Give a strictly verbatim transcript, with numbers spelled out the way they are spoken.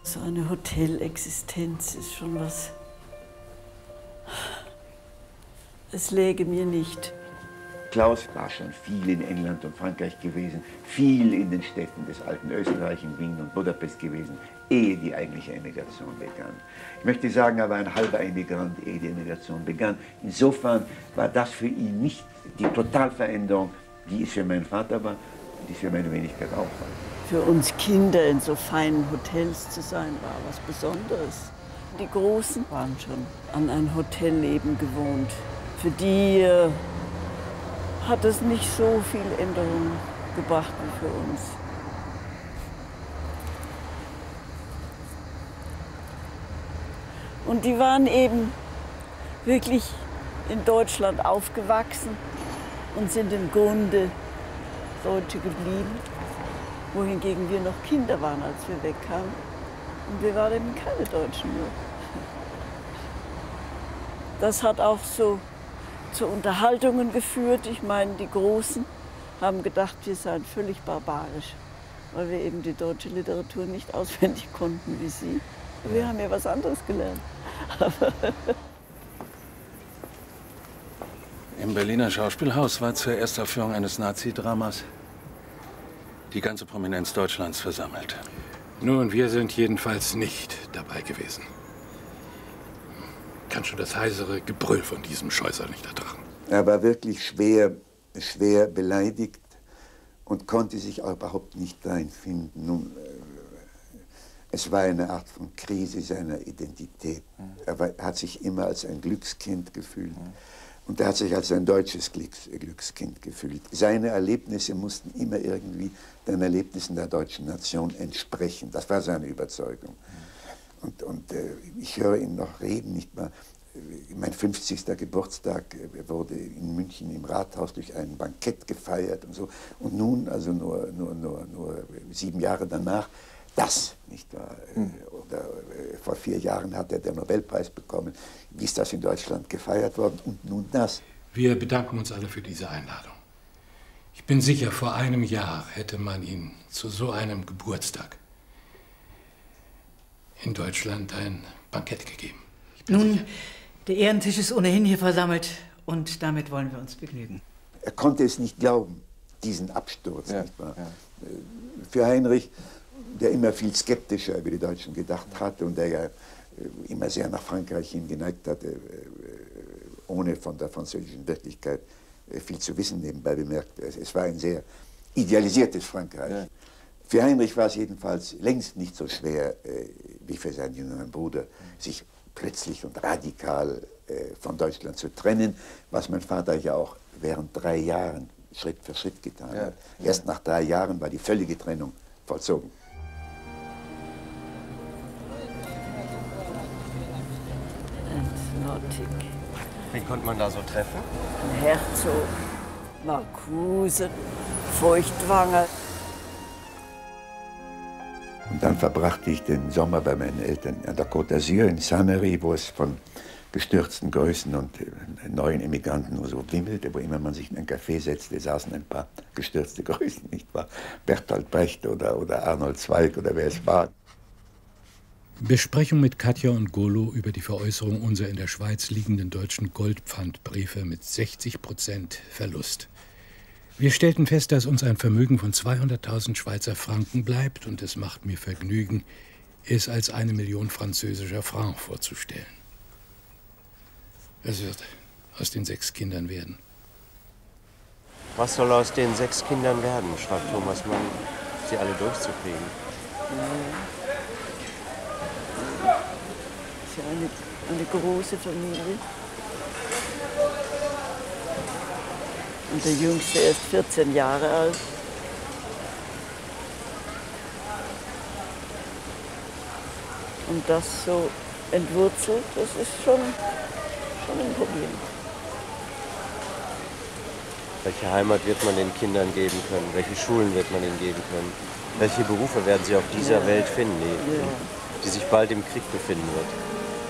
So eine Hotelexistenz ist schon was. Es läge mir nicht. Klaus war schon viel in England und Frankreich gewesen, viel in den Städten des alten Österreich, in Wien und Budapest gewesen, ehe die eigentliche Emigration begann. Ich möchte sagen, er war ein halber Emigrant, ehe die Emigration begann. Insofern war das für ihn nicht die Totalveränderung, die es für meinen Vater war und die es für meine Wenigkeit auch war. Für uns Kinder in so feinen Hotels zu sein, war was Besonderes. Die Großen waren schon an ein Hotelleben gewohnt. Für die äh, hat es nicht so viel Änderung gebracht wie für uns. Und die waren eben wirklich in Deutschland aufgewachsen und sind im Grunde Deutsche geblieben, wohingegen wir noch Kinder waren, als wir wegkamen. Und wir waren eben keine Deutschen mehr. Das hat auch so zu Unterhaltungen geführt. Ich meine, die Großen haben gedacht, wir seien völlig barbarisch, weil wir eben die deutsche Literatur nicht auswendig konnten wie sie. Wir haben ja was anderes gelernt. Im Berliner Schauspielhaus war zur Erstaufführung eines Nazi-Dramas die ganze Prominenz Deutschlands versammelt. Nun, wir sind jedenfalls nicht dabei gewesen. Kann schon das heisere Gebrüll von diesem Scheusal nicht ertragen. Er war wirklich schwer, schwer beleidigt und konnte sich auch überhaupt nicht reinfinden. Nun, es war eine Art von Krise seiner Identität. Er war, hat sich immer als ein Glückskind gefühlt. Und er hat sich als ein deutsches Glücks, Glückskind gefühlt. Seine Erlebnisse mussten immer irgendwie den Erlebnissen der deutschen Nation entsprechen. Das war seine Überzeugung. Und, und äh, ich höre ihn noch reden, nicht mal. Mein fünfzigsten Geburtstag wurde in München im Rathaus durch ein Bankett gefeiert und so. Und nun, also nur, nur, nur, nur sieben Jahre danach, das, nicht wahr? Hm. Oder äh, vor vier Jahren hat er den Nobelpreis bekommen. Wie ist das in Deutschland gefeiert worden? Und nun das. Wir bedanken uns alle für diese Einladung. Ich bin sicher, vor einem Jahr hätte man ihn zu so einem Geburtstag in Deutschland ein Bankett gegeben. Nun, sicher. Der Ehrentisch ist ohnehin hier versammelt und damit wollen wir uns begnügen. Er konnte es nicht glauben, diesen Absturz. Ja, nicht wahr? Ja. Für Heinrich, der immer viel skeptischer über die Deutschen gedacht hatte und der ja immer sehr nach Frankreich hin geneigt hatte, ohne von der französischen Wirklichkeit viel zu wissen, nebenbei bemerkt. Es war ein sehr idealisiertes Frankreich. Ja. Für Heinrich war es jedenfalls längst nicht so schwer wie für seinen jüngeren Bruder, sich plötzlich und radikal von Deutschland zu trennen, was mein Vater ja auch während drei Jahren Schritt für Schritt getan ja. hat. Erst nach drei Jahren war die völlige Trennung vollzogen. Entlotik. Wen konnte man da so treffen? Herzog, Marcuse, Feuchtwanger. Und dann verbrachte ich den Sommer bei meinen Eltern an der Côte d'Azur in Saint-Méry, wo es von gestürzten Größen und neuen Emigranten nur so wimmelte, wo immer man sich in ein Café setzte, saßen ein paar gestürzte Größen, nicht wahr? Bertolt Brecht oder, oder Arnold Zweig oder wer es war. Besprechung mit Katja und Golo über die Veräußerung unserer in der Schweiz liegenden deutschen Goldpfandbriefe mit sechzig Prozent Verlust. Wir stellten fest, dass uns ein Vermögen von zweihunderttausend Schweizer Franken bleibt und es macht mir Vergnügen, es als eine Million französischer Francs vorzustellen. Was wird aus den sechs Kindern werden? Was soll aus den sechs Kindern werden, schreibt Thomas Mann, sie alle durchzukriegen? Das ist ja eine, eine große Familie. Und der Jüngste ist vierzehn Jahre alt. Und das so entwurzelt, das ist schon, schon ein Problem. Welche Heimat wird man den Kindern geben können? Welche Schulen wird man ihnen geben können? Welche Berufe werden sie auf dieser ja. Welt finden, die, ja. die sich bald im Krieg befinden wird?